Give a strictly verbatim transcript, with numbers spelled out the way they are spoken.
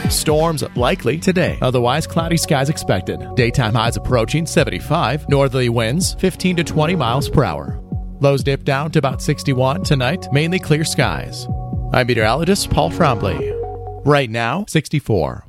Storms likely today. Otherwise, cloudy skies expected. Daytime highs approaching seventy-five. Northerly winds fifteen to twenty miles per hour. Lows dip down to about sixty-one tonight. Mainly clear skies. I'm meteorologist Paul Trombley. Right now, sixty-four.